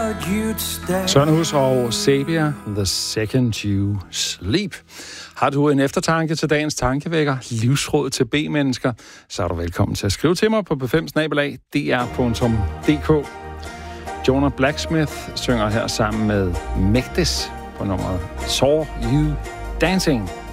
Sønderhus og Sabia, The Second You Sleep. Har du en eftertanke til dagens tankevækker, livsråd til B-mennesker, så er du velkommen til at skrive til mig på b5@dr.dk. Jonah Blacksmith synger her sammen med Mægtes på nummeret Saw You Dancing.